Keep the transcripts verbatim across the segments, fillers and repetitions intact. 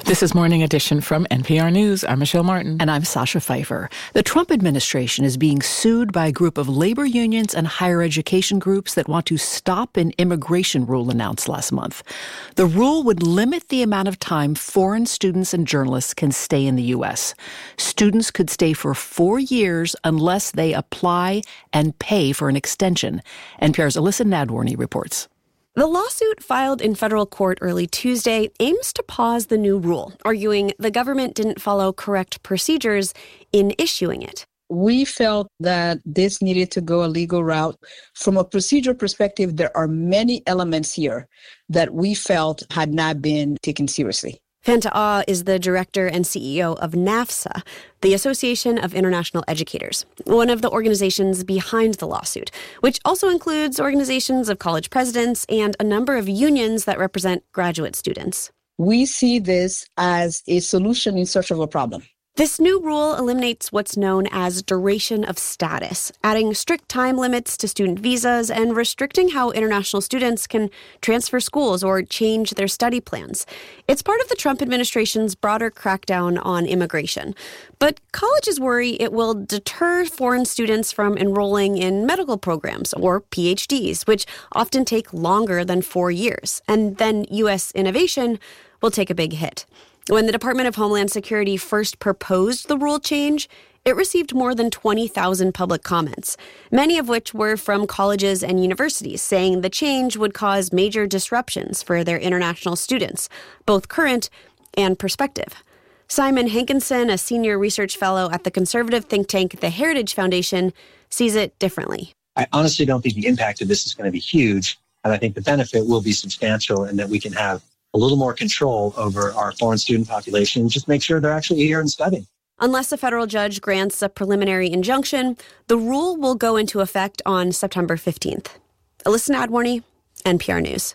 This is Morning Edition from N P R News. I'm Michelle Martin. And I'm Sasha Pfeiffer. The Trump administration is being sued by a group of labor unions and higher education groups that want to stop an immigration rule announced last month. The rule would limit the amount of time foreign students and journalists can stay in the U S. Students could stay for four years unless they apply and pay for an extension. N P R's Alyssa Nadworny reports. The lawsuit filed in federal court early Tuesday aims to pause the new rule, arguing the government didn't follow correct procedures in issuing it. We felt that this needed to go a legal route. From a procedure perspective, there are many elements here that we felt had not been taken seriously. Fanta Ah is the director and C E O of NAFSA, the Association of International Educators, one of the organizations behind the lawsuit, which also includes organizations of college presidents and a number of unions that represent graduate students. We see this as a solution in search of a problem. This new rule eliminates what's known as duration of status, adding strict time limits to student visas and restricting how international students can transfer schools or change their study plans. It's part of the Trump administration's broader crackdown on immigration. But colleges worry it will deter foreign students from enrolling in medical programs or P H Ds, which often take longer than four years. And then U S innovation will take a big hit. When the Department of Homeland Security first proposed the rule change, it received more than twenty thousand public comments, many of which were from colleges and universities, saying the change would cause major disruptions for their international students, both current and prospective. Simon Hankinson, a senior research fellow at the conservative think tank The Heritage Foundation, sees it differently. I honestly don't think the impact of this is going to be huge, and I think the benefit will be substantial in that we can have a little more control over our foreign student population and just make sure they're actually here and studying. Unless a federal judge grants a preliminary injunction, the rule will go into effect on September fifteenth. Alyssa Nadworny, N P R News.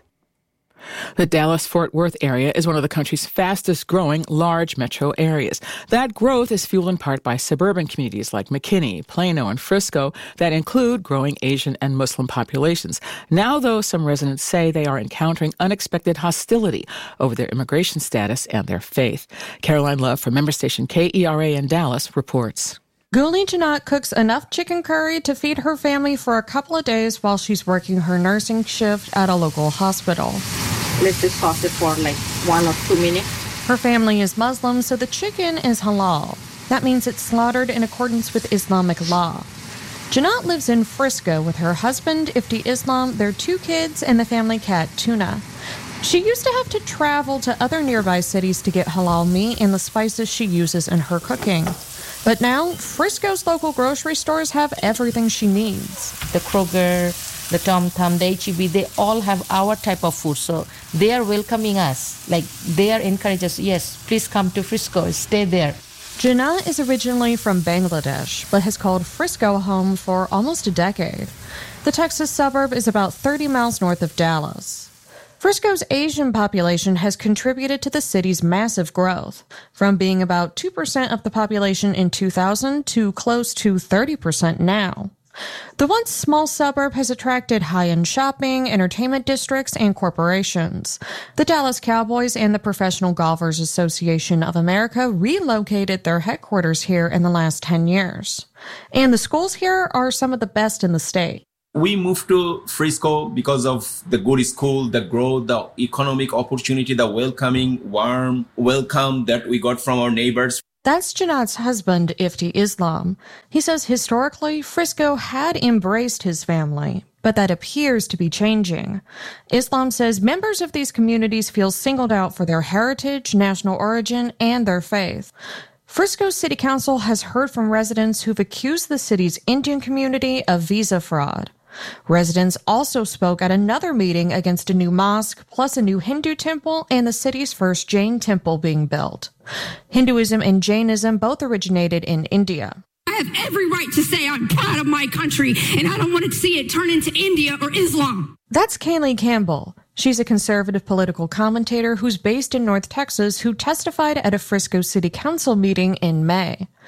The Dallas-Fort Worth area is one of the country's fastest-growing large metro areas. That growth is fueled in part by suburban communities like McKinney, Plano, and Frisco that include growing Asian and Muslim populations. Now, though, some residents say they are encountering unexpected hostility over their immigration status and their faith. Caroline Love from member station K E R A in Dallas reports. Guli Janat cooks enough chicken curry to feed her family for a couple of days while she's working her nursing shift at a local hospital. Let's just sauce it for like one or two minutes. Her family is Muslim, so the chicken is halal. That means it's slaughtered in accordance with Islamic law. Janat lives in Frisco with her husband, Ifti Islam, their two kids, and the family cat, Tuna. She used to have to travel to other nearby cities to get halal meat and the spices she uses in her cooking. But now, Frisco's local grocery stores have everything she needs. The Kroger, the Tom Thum, the H E B, they all have our type of food. So they are welcoming us. Like, they are encouraging us, yes, please come to Frisco, stay there. Janat is originally from Bangladesh, but has called Frisco home for almost a decade. The Texas suburb is about thirty miles north of Dallas. Frisco's Asian population has contributed to the city's massive growth, from being about two percent of the population in two thousand to close to thirty percent now. The once small suburb has attracted high-end shopping, entertainment districts, and corporations. The Dallas Cowboys and the Professional Golfers Association of America relocated their headquarters here in the last ten years. And the schools here are some of the best in the state. We moved to Frisco because of the good school, the growth, the economic opportunity, the welcoming, warm welcome that we got from our neighbors. That's Janat's husband, Ifti Islam. He says historically, Frisco had embraced his family, but that appears to be changing. Islam says members of these communities feel singled out for their heritage, national origin, and their faith. Frisco City Council has heard from residents who've accused the city's Indian community of visa fraud. Residents also spoke at another meeting against a new mosque, plus a new Hindu temple and the city's first Jain temple being built. Hinduism and Jainism both originated in India. I have every right to say I'm proud of my country, and I don't want to see it turn into India or Islam. That's Kaylee Campbell. She's a conservative political commentator who's based in North Texas who testified at a Frisco City Council meeting in May.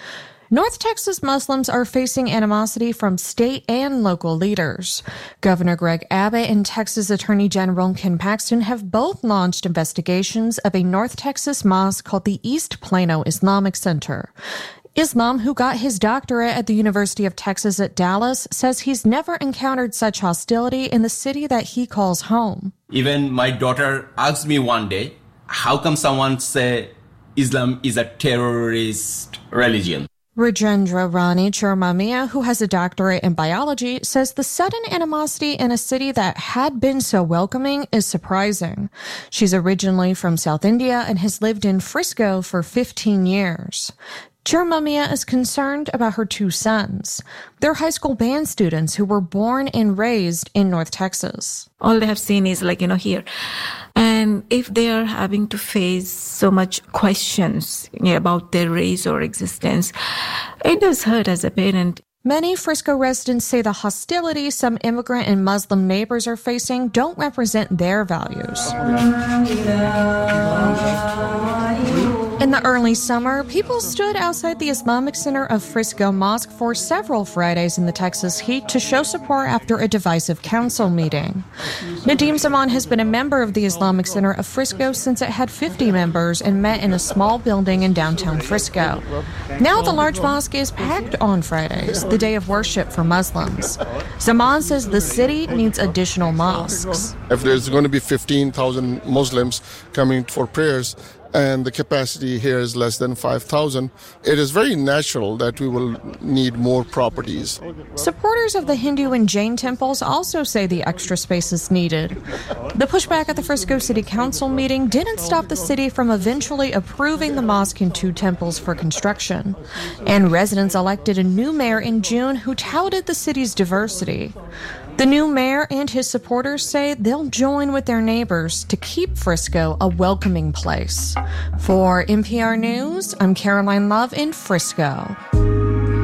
North Texas Muslims are facing animosity from state and local leaders. Governor Greg Abbott and Texas Attorney General Ken Paxton have both launched investigations of a North Texas mosque called the East Plano Islamic Center. Islam, who got his doctorate at the University of Texas at Dallas, says he's never encountered such hostility in the city that he calls home. Even my daughter asked me one day, how come someone say Islam is a terrorist religion? Rajendra Rani Churmamia, who has a doctorate in biology, says the sudden animosity in a city that had been so welcoming is surprising. She's originally from South India and has lived in Frisco for fifteen years. Churmamia is concerned about her two sons. They're high school band students who were born and raised in North Texas. All they have seen is like, you know, here. And if they are having to face so much questions about their race or existence, it does hurt as a parent. Many Frisco residents say the hostility some immigrant and Muslim neighbors are facing don't represent their values. In the early summer, people stood outside the Islamic Center of Frisco Mosque for several Fridays in the Texas heat to show support after a divisive council meeting. Nadim Zaman has been a member of the Islamic Center of Frisco since it had fifty members and met in a small building in downtown Frisco. Now the large mosque is packed on Fridays, the day of worship for Muslims. Zaman says the city needs additional mosques. If there's going to be fifteen thousand Muslims coming for prayers, and the capacity here is less than five thousand, it is very natural that we will need more properties. Supporters of the Hindu and Jain temples also say the extra space is needed. The pushback at the Frisco City Council meeting didn't stop the city from eventually approving the mosque and two temples for construction. And residents elected a new mayor in June who touted the city's diversity. The new mayor and his supporters say they'll join with their neighbors to keep Frisco a welcoming place. For N P R News, I'm Caroline Love in Frisco.